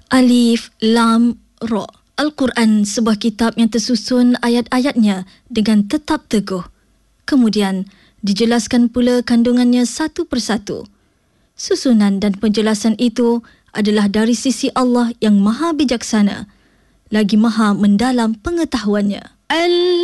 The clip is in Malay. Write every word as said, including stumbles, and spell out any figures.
Alif, Lam, Ra. Al-Quran sebuah kitab yang tersusun ayat-ayatnya dengan tetap teguh. Kemudian, dijelaskan pula kandungannya satu persatu. Susunan dan penjelasan itu adalah dari sisi Allah yang maha bijaksana, lagi maha mendalam pengetahuannya.